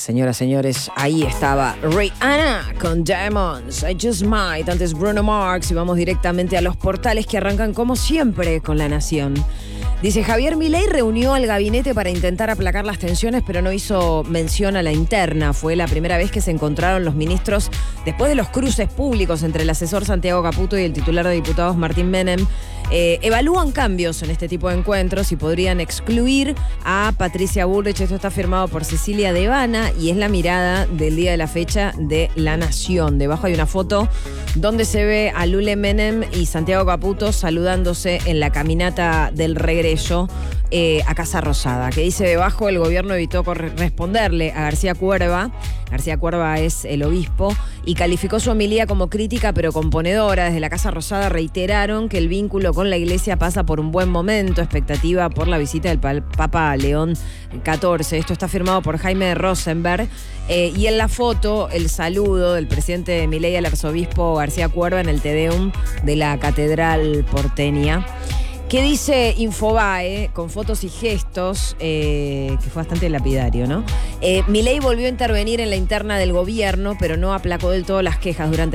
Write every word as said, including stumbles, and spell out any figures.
Señoras, señores, ahí estaba Rihanna con Diamonds, I Just Might, antes Bruno Mars, y vamos directamente a los portales que arrancan como siempre con La Nación. Dice, Javier Milei reunió al gabinete para intentar aplacar las tensiones, pero no hizo mención a la interna. Fue la primera vez que se encontraron los ministros después de los cruces públicos entre el asesor Santiago Caputo y el titular de diputados Martín Menem. Eh, evalúan cambios en este tipo de encuentros y podrían excluir a Patricia Bullrich. Esto está firmado por Cecilia Devana y es la mirada del día de la fecha de La Nación. Debajo hay una foto donde se ve a Lule Menem y Santiago Caputo saludándose en la caminata del regreso eh, a Casa Rosada. Que dice debajo, el gobierno evitó responderle a García Cuerva. García Cuerva es el obispo y calificó su homilía como crítica pero componedora. Desde la Casa Rosada reiteraron que el vínculo con la iglesia pasa por un buen momento, expectativa por la visita del Papa León catorce. Esto está firmado por Jaime Rosenberg. Eh, y en la foto, el saludo del presidente Milei al arzobispo García Cuerva en el Te Deum de la Catedral porteña. ¿Qué dice Infobae? Con fotos y gestos, eh, que fue bastante lapidario, ¿no? Eh, Milei volvió a intervenir en la interna del gobierno, pero no aplacó del todo las quejas durante